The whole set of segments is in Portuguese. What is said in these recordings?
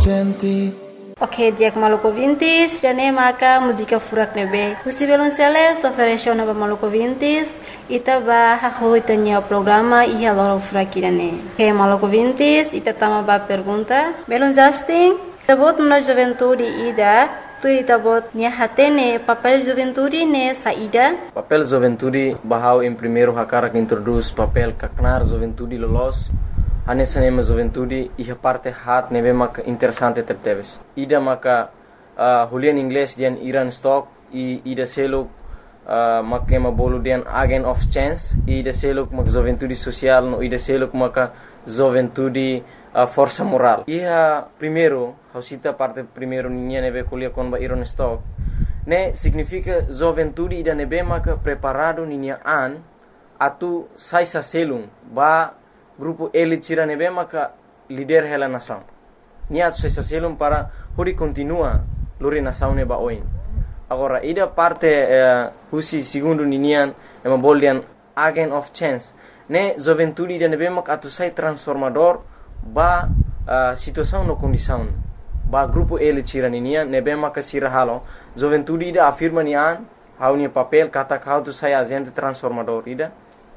senti. Ok, diak Maluku Vintis, dane maka mujika furak nebe. Husi belum sele, soferesho naba Maluku Vintis, ita ba haho itanya programa iya loro furak dane. Ok, Maluku Vintis, ita tama ba pergunta. Belum Justin, tabot na juventude ida, tu tabot nia hatene papel juventude ne saída. Papel juventude bahau em primeiro hakara que introduz papel kaknar juventude lolos. Anessa nema juventude iha parte hat nebe mak interessante tepteves. Ida maka hulian English dian Iran stock ida seluk mak ema bolu dian agent of chance ida seluk mak juventude social no ida seluk maka juventude força moral. Iha primeiro hausita parte primeiro ninha nebe kulia kon ba Iran stock ne significa juventude ida nebe maka preparado ninha an atu saisa selung ba grupo ele tira nebe maka líder hela nação. Niat sesa selum para hori continua lori nação neba oin. Agora ida parte husi segundo ninian ema boldian agent of chance. Ne juventude ida nebe maka atu sai transformador ba situação no condição. Ba grupo ele tira ninian nebe maka sira halo. Juventude ida afirma nian haunia papel kata kau tu sai agente transformador ida.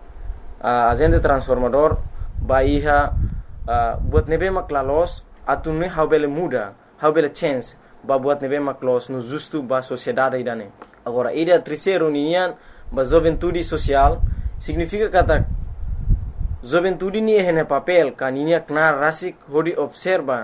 Agente transformador ba iha buat nebe maklalos atune haubele muda haubele chance ba buat nebe maklos no justo ba sociedade idane. Agora ida terceiro ninian ba juventude social significa kata juventude ni hene papel kaninia knar rasik hodi observa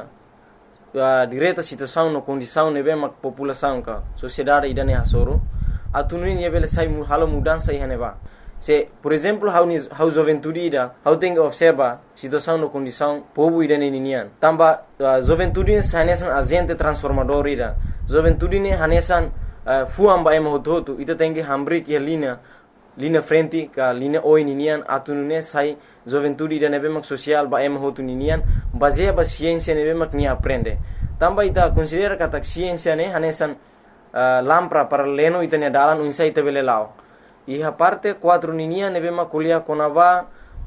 direta situação no condição nebe mak população ka sociedade idane hasoro atune ni bele sai halo mudança ihane ba. Se, por exemplo, how juventude ida, how tem que observar situação no condição povo ida ninian. Tamba juventude hanesan agente transformador ida. Juventude ne hanesan fuam ba ema hotu ita tem que hambri que linha frente ka linha oi ninian atunune sai juventude ida nebe mak social ba ema hotu ninian baseia ba ciência nebe mak ni aprende. Tamba ita considera kata ciência ne hanesan lampra para leno ita ne dalan unsa ita bele lao. Iha parte 4 ninia nebe ma kuliah konava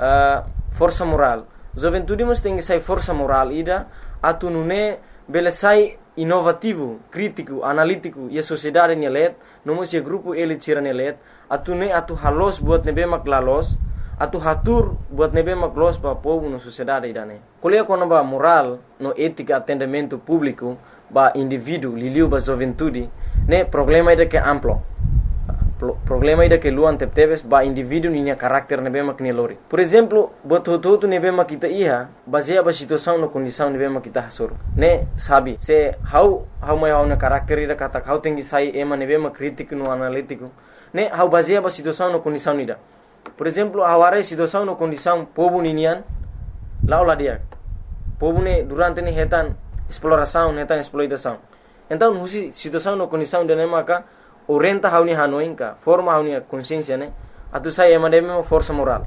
força moral. Juventude mus tem que sai força moral ida atunune bele sai inovativo, crítico, analítico e a sociedade nelet, nomos e grupo ele tira nelet, atune atu halos buat nebe mak lalos, atu hatur buat nebe mak los pa povo no sociedade idane. Kuliah konava moral no ética atendimento público ba indivíduo liliu ba juventude, ne problema ida que amplo. Problema ida que luan tepteves ba indivíduo ninya karakter nebe mak nelori. Por exemplo, buat hotu nebe mak kita iha baseia ba situação no condição nebe mak kita hasur. Ne sabi se how mai na karakter ida kata how tengi sai ema nebe mak crítico no analítico. Ne how baseia ba situação no condição ida. Por exemplo, aware situação no condição povo ninian laula dia. Povo ne durante ne hetan exploração, hetan exploitação. Então, husi situação no condição de maka orienta hauni hanoinka forma hauni consciência ne atu sai emademe força moral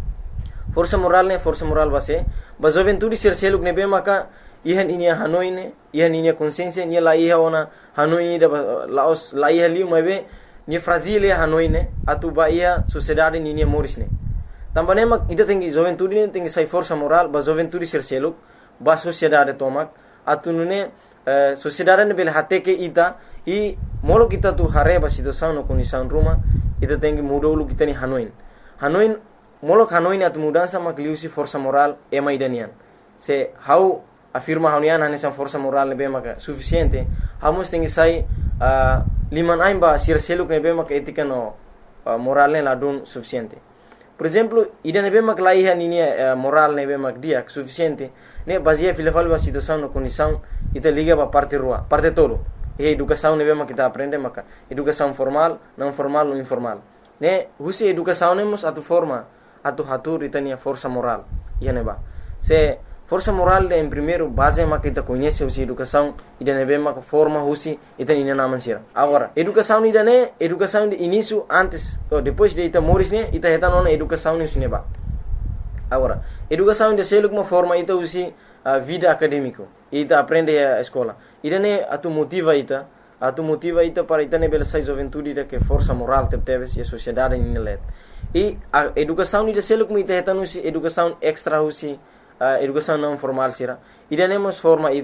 ne força moral base ba juventude ser seluk ne be maka ihan inia hanoine ihan inia consciência ni la iha ona hanoi da laos la iha liu mabe ni fragile hanoine atu ba ia sociedade ni moris ne tambane mak ida tengi juventude ne tengi sai força moral ba juventude ser seluk ba sociedade tomak atu nune sociedade ne bele hate ke ita i molo kita tu hareba situação no condição ruma ita tem que mudar lu kita ni hanoin molo hanoin atu mudança mak liusi força moral ema idanian se how afirma hanian hanesa força moral ne be maka suficiente hamos tem que sai liman aimba sir seluk ne be maka etika no moral ne ladun suficiente. Por exemplo, ida ne be mak laiha ni moral ne be mak dia suficiente ne baseia filafal ba situação no condição ita liga ba parte rua parte todo. E educação ne bema kita aprende maka educação formal, não formal ou informal. Ne husi educação nemos atu forma atu hatur itania força moral. Ia neba. Se força moral de em primeiro base maka kita conhece husi educação ida ne bema forma husi itania naman sira. Agora, educação ida ne educação de início antes ou depois de ita moris ne ita heta nona educação ne neba. Agora, educação de seluk uma forma ita husi vida acadêmico. Ita aprende a escola. Ida ne atu motiva ita para ita ne bela sai juventude ida que força moral tepteves e a sociedade ni let. E a educação ida seluk ita heta nusi educação extra husi educação não formal sira. Ida ne mas forma ita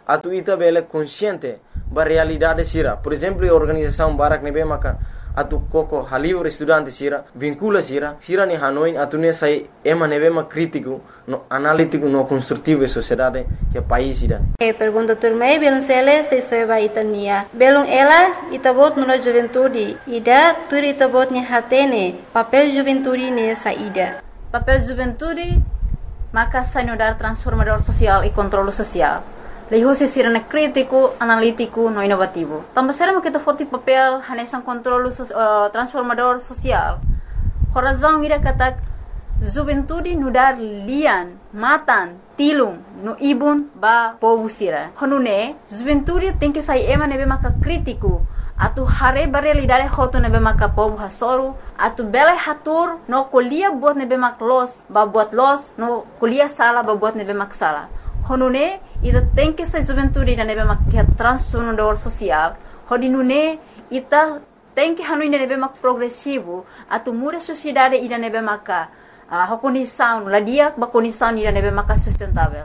atu ita bele consciente ba realidade sira. Por exemplo, a organização Barak nebe maka atu koko halivre estudante sira vincula sira ni Hanoi atu ne sai ema nebe ma crítico no analítico no construtivo e sociedade que país ida. Pergunta turmei belum sele se soeba itania belum ela itabot no juventude ida tur itabot ni hatene papel juventude ne saída. Papel juventude maka sanudar transformador social e controle social. Leho se sirene crítico, analítico, no inovativo. Também será que foti papel hanesan controle transformador social. Horazão ira kata juventude nudar lian, matan, tilung, no ibun ba povo sira. Honune, juventude tem que sair ema nebe maka crítico. Atu hare realidade hoto nebe maka povo hasoru. Atu bele hatur no kuliah buat nebe mak los, ba buat los, no kuliah sala ba buat nebe mak sala. Honune, ita tem que ser juventude da nebe mak transformador social. Hodinune, ita tem que hanui nebe mak progressivo. Atu muda sociedade ida nebe maka condição, la dia ba condição ida nebe maka sustentável.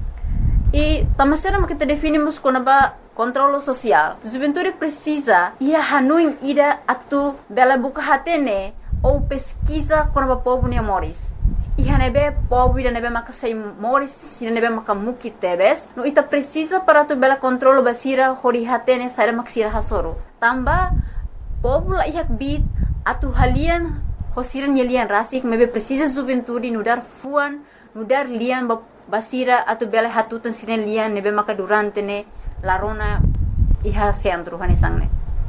E tamasera mak kita definimos como ba controle social. Juventude precisa ia hanui ida atu bela buka hatene ou pesquisa como ba povo ni amores. Iha nebe povo ida nebe maka sei moris ida nebe maka muki tebes no ita precisa para tu bela controle basira hori hatene saira maksira hasoro tamba povo la ihak bit atu halian hosiran yelian rasik mebe precisa juventude nudar fuan nudar lian basira atu bela hatutan sinen lian nebe maka durante ne larona iha centro hanesangne.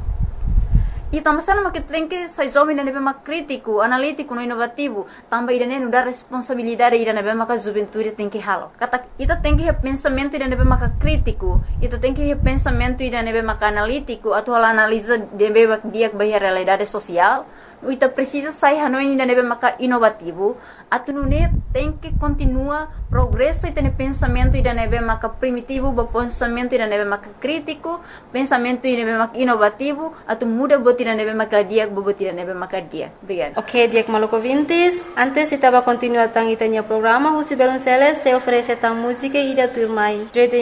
E também sama que tem que sai jovem nebe mak crítico, analítico, no inovativo, também ida nebe dar responsabilidade ida nebe mak juventude tem que halo. Kata ita tem que pensamento ida nebe mak crítico, ita tem que pensamento ida nebe mak analítico, atau analisa nebe mak dia bahia realidade social. Ita precisa sair hanoi ida nebe mak inovativo, atu nune tem que continua progresso ida nebe pensamento ida nebe mak primitivo, ba pensamento ida nebe mak crítico, pensamento ida nebe mak inovativo, atu muda buat ida nebe mak dia, buat ida nebe mak dia. Obrigada. Ok, Diak Maluco Vintes. Antes estava continuando tang itanya programa, Husi Belonceles se oferece tang música ida turmai.